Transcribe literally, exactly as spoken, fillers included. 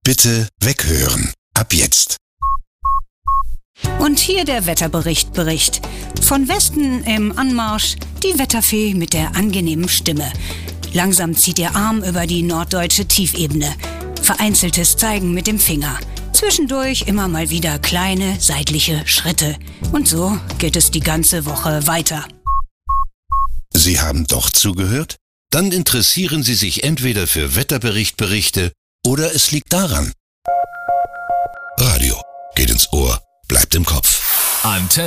Bitte weghören. Ab jetzt. Und hier der Wetterbericht Bericht. Von Westen im Anmarsch die Wetterfee mit der angenehmen Stimme. Langsam zieht ihr Arm über die norddeutsche Tiefebene. Vereinzeltes Zeigen mit dem Finger. Zwischendurch immer mal wieder kleine seitliche Schritte. Und so geht es die ganze Woche weiter. Sie haben doch zugehört? Dann interessieren Sie sich entweder für Wetterberichtberichte oder es liegt daran. Radio geht ins Ohr, bleibt im Kopf. Antenne